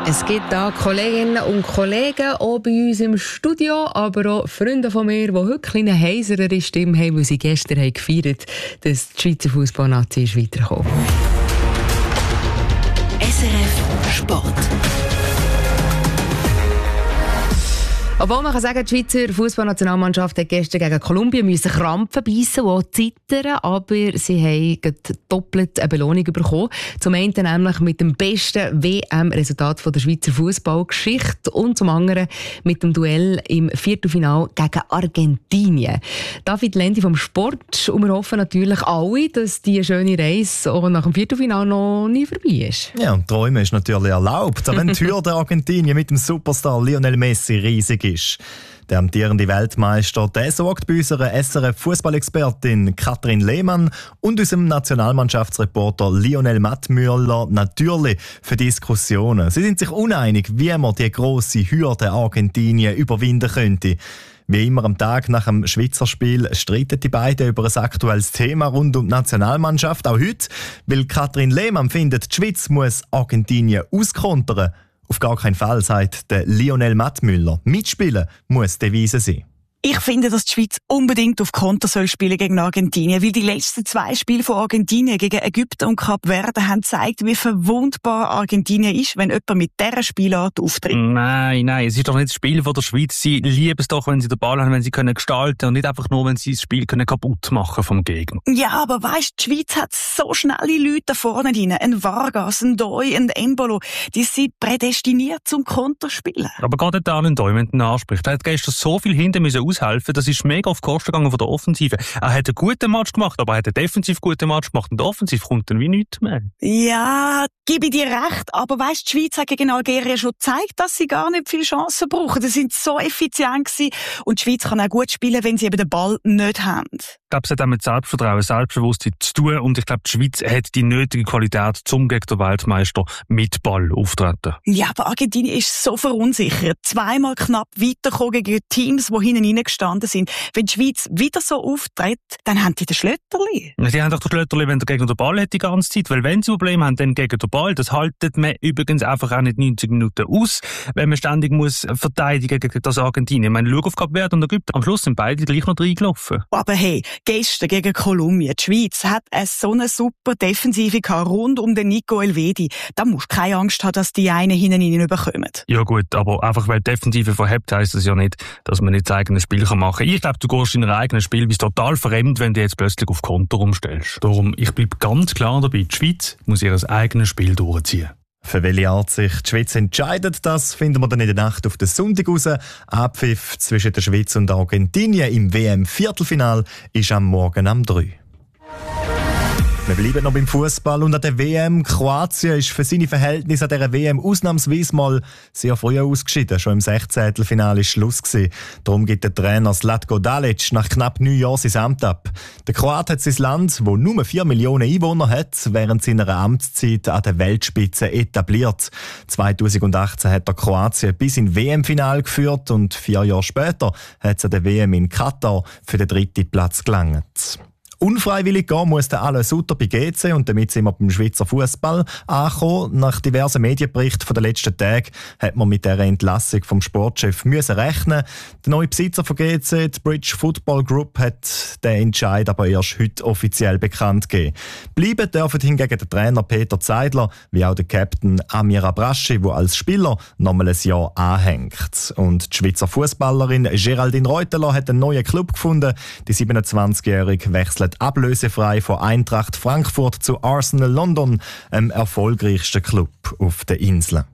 Es gibt da Kolleginnen und Kollegen, auch bei uns im Studio, aber auch Freunde von mir, die heute eine heiserere Stimme haben, weil sie gestern haben gefeiert haben, dass die Schweizer Fußballnazi ist weitergekommen. SRF Sport. Obwohl man kann sagen, die Schweizer Fußballnationalmannschaft hat gestern gegen Kolumbien müssen Krampfen beißen und zittern, aber sie haben doppelt eine Belohnung bekommen. Zum einen nämlich mit dem besten WM-Resultat der Schweizer Fußballgeschichte und zum anderen mit dem Duell im Viertelfinale gegen Argentinien. David Lendi vom Sport, und wir hoffen natürlich alle, dass diese schöne Reise auch nach dem Viertelfinale noch nie vorbei ist. Ja, und Träumen ist natürlich erlaubt. Aber wenn die Tür der Argentinien mit dem Superstar Lionel Messi riesig ist, der amtierende Weltmeister, der sorgt bei unserer SRF-Fußballexpertin Katrin Lehmann und unserem Nationalmannschaftsreporter Lionel Mattmüller natürlich für Diskussionen. Sie sind sich uneinig, wie man die grosse Hürde Argentinien überwinden könnte. Wie immer am Tag nach dem Schweizer Spiel streiten die beiden über ein aktuelles Thema rund um die Nationalmannschaft. Auch heute, weil Katrin Lehmann findet, die Schweiz muss Argentinien auskontern. Auf gar keinen Fall, sagt der Lionel Mattmüller. Mitspielen muss die Devise sein. Ich finde, dass die Schweiz unbedingt auf Konter soll spielen gegen Argentinien, weil die letzten 2 Spiele von Argentinien gegen Ägypten und Kap Verde haben gezeigt, wie verwundbar Argentinien ist, wenn jemand mit dieser Spielart auftritt. Nein, es ist doch nicht das Spiel von der Schweiz. Sie lieben es doch, wenn sie den Ball haben, wenn sie können gestalten und nicht einfach nur, wenn sie das Spiel können kaputt machen vom Gegner. Ja, aber weisst, die Schweiz hat so schnelle Leute da vorne drin. Ein Vargas, ein Doi, ein Embolo. Die sind prädestiniert zum Konterspielen. Aber gerade der ein Doi, wenn du ihn ansprichst, der hat gestern so viel hinten müssen aushelfen. Das ist mega auf die Kosten gegangen von der Offensive. Er hat einen guten Match gemacht, aber er hat einen defensiv guten Match gemacht und offensiv kommt dann wie nichts mehr. Ja, gebe ich dir recht, aber weisst, die Schweiz hat gegen Algerien schon gezeigt, dass sie gar nicht viele Chancen brauchen. Sie sind so effizient gewesen und die Schweiz kann auch gut spielen, wenn sie eben den Ball nicht haben. Ich glaube, es hat auch mit Selbstvertrauen, Selbstbewusstsein zu tun und ich glaube, die Schweiz hat die nötige Qualität, um gegen den Weltmeister mit Ball auftreten. Ja, aber Argentinien ist so verunsichert. 2-mal knapp weitergekommen gegen Teams, die hinten reingestanden sind. Wenn die Schweiz wieder so auftritt, dann haben die den Schlötterli. Die haben doch den Schlötterli, wenn der Gegner den Ball hat die ganze Zeit. Weil wenn sie Probleme haben, dann gegen den Ball. Das haltet man übrigens einfach auch nicht 90 Minuten aus, wenn man ständig muss verteidigen gegen das Argentinien. Ich meine, schau auf Kap Verde und Ägypten. Am Schluss sind beide gleich noch reingelaufen. Aber hey, gestern gegen Kolumbien. Die Schweiz hat so eine super Defensive gehabt, rund um den Nico Elvedi. Da musst du keine Angst haben, dass die einen hinten überkommen. Ja gut, aber einfach weil die Defensive verhebt, heisst das ja nicht, dass man nicht sein eigenes Spiel machen kann. Ich glaube, du gehst in dein eigenes Spiel, bist total fremd, wenn du jetzt plötzlich auf Konter umstellst. Darum, ich bleibe ganz klar dabei, die Schweiz muss ihr eigenes Spiel durchziehen. Für welche Art sich die Schweiz entscheidet, das finden wir dann in der Nacht auf den Sonntag raus. Abpfiff zwischen der Schweiz und Argentinien im WM-Viertelfinal ist am Morgen um 3. Wir bleiben noch beim Fußball und an der WM. Kroatien ist für seine Verhältnisse an dieser WM ausnahmsweise mal sehr früh ausgeschieden. Schon im 16. Finale war Schluss gewesen. Darum gibt der Trainer Zlatko Dalic nach knapp 9 Jahren sein Amt ab. Der Kroat hat sein Land, das nur 4 Millionen Einwohner hat, während seiner Amtszeit an der Weltspitze etabliert. 2018 hat der Kroatien bis in WM-Finale geführt und 4 Jahre später hat es an der WM in Katar für den 3. Platz gelangt. Unfreiwillig gehen muss der Alain Sutter bei GC und damit sind wir beim Schweizer Fußball angekommen. Nach diversen Medienberichten von den letzten Tagen hat man mit dieser Entlassung vom Sportchef müssen rechnen. Der neue Besitzer von GC, die Bridge Football Group, hat den Entscheid aber erst heute offiziell bekannt gegeben. Bleiben dürfen hingegen der Trainer Peter Zeidler wie auch der Captain Amir Abraschi, der als Spieler nochmal ein Jahr anhängt. Und die Schweizer Fußballerin Geraldine Reuteler hat einen neuen Club gefunden. Die 27-Jährige wechselt ablösefrei von Eintracht Frankfurt zu Arsenal London, dem erfolgreichsten Club auf der Insel.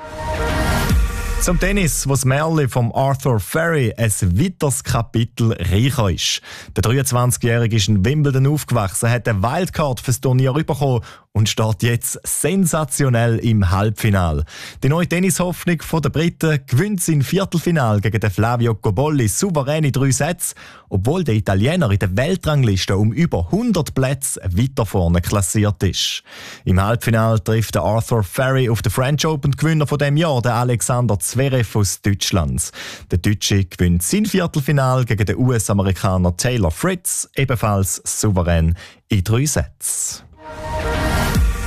Zum Tennis, wo das Märchen vom Arthur Ferry ein weiteres Kapitel reicher ist. Der 23-Jährige ist in Wimbledon aufgewachsen, hat eine Wildcard fürs Turnier bekommen und steht jetzt sensationell im Halbfinale. Die neue Tennishoffnung der Briten gewinnt sein Viertelfinal gegen den Flavio Cobolli souverän in 3 Sätze, obwohl der Italiener in der Weltrangliste um über 100 Plätze weiter vorne klassiert ist. Im Halbfinale trifft der Arthur Ferry auf den French Open-Gewinner von diesem Jahr, den Alexander Zverev aus Deutschland. Der Deutsche gewinnt sein Viertelfinal gegen den US-Amerikaner Taylor Fritz, ebenfalls souverän in 3 Sätzen.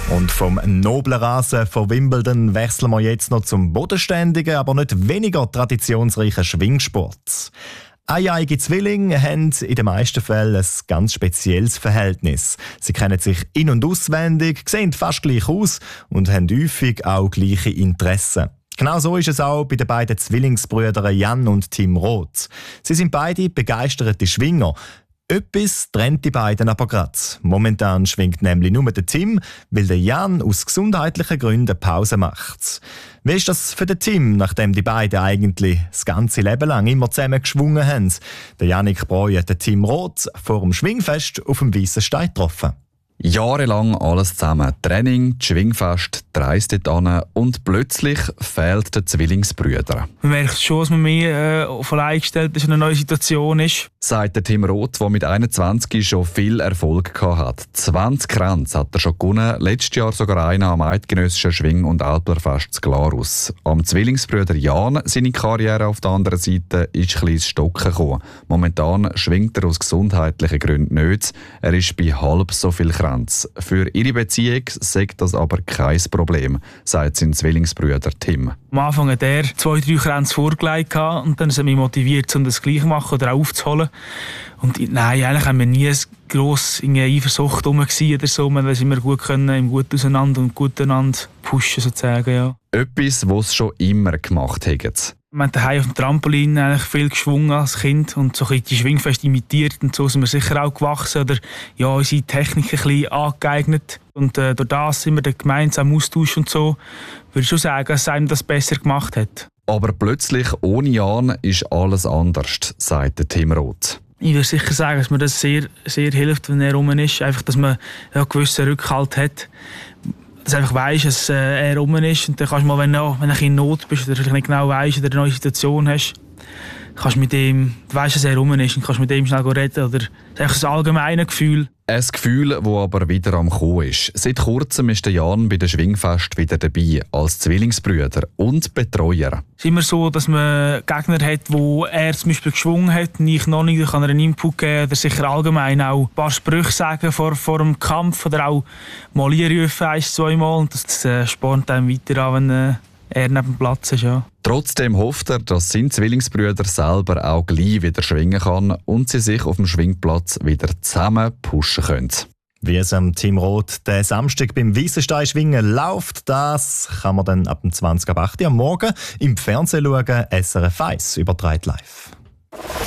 Und vom noblen Rasen von Wimbledon wechseln wir jetzt noch zum bodenständigen, aber nicht weniger traditionsreichen Schwingsport. Eineiige Zwillinge haben in den meisten Fällen ein ganz spezielles Verhältnis. Sie kennen sich in- und auswendig, sehen fast gleich aus und haben häufig auch gleiche Interessen. Genau so ist es auch bei den beiden Zwillingsbrüdern Jan und Tim Roth. Sie sind beide begeisterte Schwinger. Etwas trennt die beiden aber gerade. Momentan schwingt nämlich nur der Tim, weil der Jan aus gesundheitlichen Gründen Pause macht. Wie ist das für den Tim, nachdem die beiden eigentlich das ganze Leben lang immer zusammen geschwungen haben? Der Jannik Breu hat den Tim Roth vor dem Schwingfest auf dem Weissen Stein getroffen. Jahrelang alles zusammen. Training, Schwingfest, die Reise dort hin und plötzlich fehlt der Zwillingsbrüder. Man merkt schon, dass man mehr auf allein gestellt ist, in einer neuen Situation ist. Sagt der Tim Roth, der mit 21 schon viel Erfolg hatte. 20 Kränze hat er schon gewonnen, letztes Jahr sogar einen am eidgenössischen Schwing- und Alplerfest zu Glarus. Am Zwillingsbrüder Jan, seine Karriere auf der anderen Seite, ist ein bisschen ins Stocken gekommen. Momentan schwingt er aus gesundheitlichen Gründen nicht. Er ist bei halb so viel Kränze. Für ihre Beziehung sagt das aber kein Problem, sagt sein Zwillingsbrüder Tim. Am Anfang hat er 2-3 Kränze vorgelegt und dann hat er mich motiviert, um das gleich zu machen oder aufzuholen. Und nein, eigentlich haben wir nie gross in Eifersucht rum oder so. Wir sind immer gut können, gut auseinander und gut einander pushen sozusagen, ja. Etwas, was sie schon immer gemacht haben. Wir haben daheim auf dem Trampolin eigentlich viel geschwungen als Kind und so ein bisschen die Schwingfeste imitiert und so sind wir sicher auch gewachsen oder ja, unsere Technik ein bisschen angeeignet. Und durch das sind wir dann gemeinsam Austausch und so. Würde ich schon sagen, dass einem das besser gemacht hat. Aber plötzlich ohne Jan ist alles anders, sagt der Tim Roth. Ich würde sicher sagen, dass mir das sehr, sehr hilft, wenn er rum ist. Einfach, dass man ja, einen gewissen Rückhalt hat. Dass du einfach weisst, dass er rum ist. Und dann kannst du mal, wenn du in Not bist oder nicht genau weisst oder eine neue Situation hast, kannst mit dem, du weisst, dass er rum ist und kannst mit dem schnell reden. Oder das ist einfach ein allgemeines Gefühl. Ein Gefühl, das aber wieder am Kommen ist. Seit kurzem ist der Jan bei der Schwingfest wieder dabei, als Zwillingsbrüder und Betreuer. Es ist immer so, dass man Gegner hat, wo er zum Beispiel geschwungen hat und ich noch nicht, dann kann er einen Input geben oder sicher allgemein auch ein paar Sprüche sagen vor dem Kampf oder auch mal rufen, 1-2 Mal. Und das spornt einem weiter an, wenn er neben dem Platz ist. Ja. Trotzdem hofft er, dass sein Zwillingsbrüder selber auch gleich wieder schwingen kann und sie sich auf dem Schwingplatz wieder zusammen pushen können. Wie es am Tim Roth den Samstag beim Weissenstein schwingen läuft, das kann man dann ab dem 20.08 Uhr am Morgen im Fernsehen schauen. SRF 1 überträgt live.